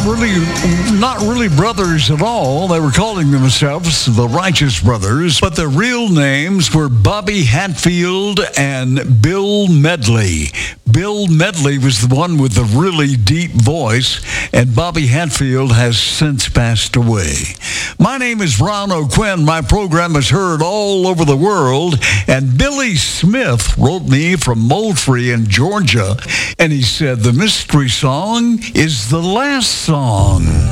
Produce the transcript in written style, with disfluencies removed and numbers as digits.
not really brothers at all. They were calling themselves the Righteous Brothers, but their real names were Bobby Hatfield and Bill Medley. Bill Medley was the one with the really deep voice, and Bobby Hatfield has since passed away. My name is Ron O'Quinn. My program is heard all over the world, and Billy Smith wrote me from Moultrie in Georgia, and he said the mystery song is the last song.